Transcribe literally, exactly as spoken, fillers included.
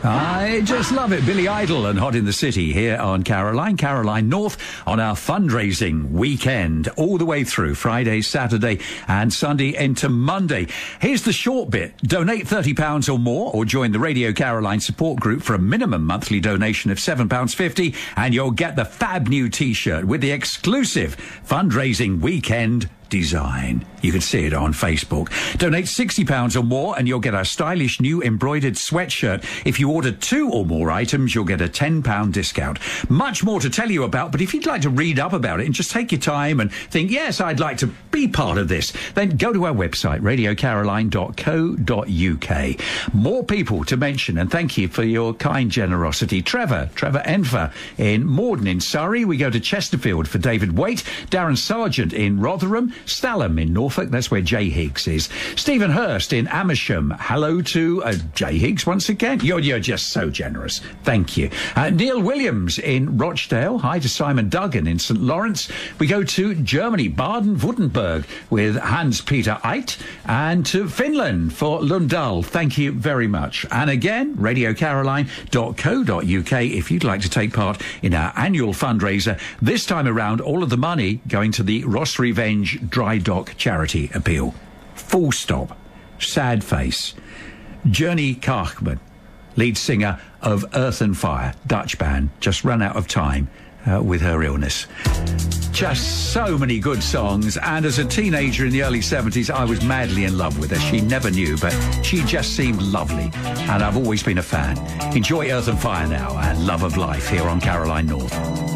I just love it. Billy Idol and Hot in the City here on Caroline. Caroline North on our fundraising weekend all the way through Friday, Saturday and Sunday into Monday. Here's the short bit. Donate thirty pounds or more or join the Radio Caroline support group for a minimum monthly donation of seven pounds fifty and you'll get the fab new T-shirt with the exclusive fundraising weekend design. You can see it on Facebook. Donate sixty pounds or more and you'll get our stylish new embroidered sweatshirt. If you order two or more items, you'll get a ten pounds discount. Much more to tell you about, but if you'd like to read up about it and just take your time and think, yes, I'd like to be part of this, then go to our website, radio caroline dot co dot uk. More people to mention, and thank you for your kind generosity. Trevor, Trevor Enfer in Morden in Surrey. We go to Chesterfield for David Waite. Darren Sargent in Rotherham. Stalham in Norfolk, that's where Jay Higgs is. Stephen Hurst in Amersham. Hello to uh, Jay Higgs once again. You're, you're just so generous. Thank you. Uh, Neil Williams in Rochdale. Hi to Simon Duggan in St Lawrence. We go to Germany, Baden-Württemberg with Hans-Peter Eit, and to Finland for Lundal. Thank you very much. And again, radio caroline dot co dot uk if you'd like to take part in our annual fundraiser. This time around, all of the money going to the Ross Revenge Dry Dock charity appeal. Full stop. Sad face. Journey Karchman, lead singer of Earth and Fire, Dutch band, just run out of time uh, with her illness. Just so many good songs, and as a teenager in the early seventies, I was madly in love with her. She never knew, but she just seemed lovely, and I've always been a fan. Enjoy Earth and Fire now, and Love of Life here on Caroline North.